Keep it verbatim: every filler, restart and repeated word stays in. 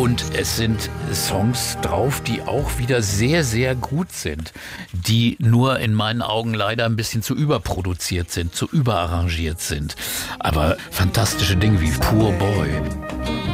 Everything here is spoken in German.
Und es sind Songs drauf, die auch wieder sehr, sehr gut sind, die nur in meinen Augen leider ein bisschen zu überproduziert sind, zu überarrangiert sind. Aber fantastische Dinge wie Poor Boy.